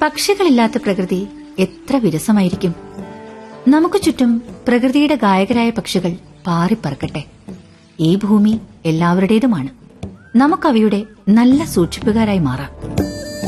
പക്ഷികളില്ലാത്ത പ്രകൃതി എത്ര വിരസമായിരിക്കും. നമുക്ക് ചുറ്റും പ്രകൃതിയുടെ ഗായകരായ പക്ഷികൾ പാറിപ്പറക്കട്ടെ. ഈ ഭൂമി എല്ലാവരുടേതുമാണ്. നമുക്കവയുടെ നല്ല സൂക്ഷിപ്പുകാരായി മാറാം.